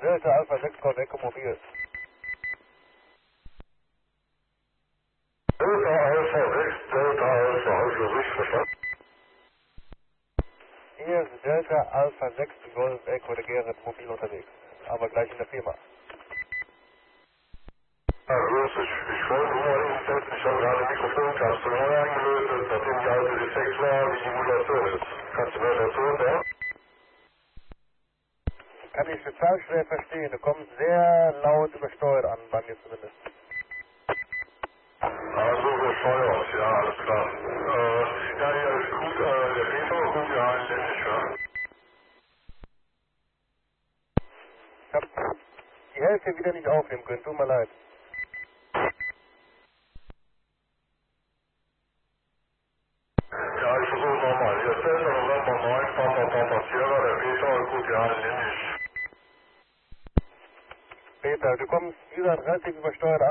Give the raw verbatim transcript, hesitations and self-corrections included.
Delta Alpha sechs Golf Echo Mobil. Delta Alpha sechs, Delta Alpha, habe ich das richtig verstanden? Hier ist Delta Alpha sechs Golf Echo, der Gerrit mobil unterwegs. Aber gleich in der Firma. Ja, grüß dich. Ich wollte nur mal eben testen, ich habe gerade Mikrofonkapsel neu eingelötet, nachdem die alte defekt war, wie die Modulation ist. Kannst du mir das tun, ja? Kann ich total schwer verstehen. Du kommst sehr laut übersteuert an, bei mir zumindest. Also bescheuert, ja, alles klar. Äh, ja, hier ist gut, äh, der Peter, gut, ja, ländisch, ja. Ich hab die Hälfte wieder nicht aufnehmen können, tut mir leid. Ja, ich versuche nochmal. Hier ist Delta November neun, Papa Papa Sierra, der Peter, gut, ja, ländisch. Peter, du kommst wieder relativ übersteuert an.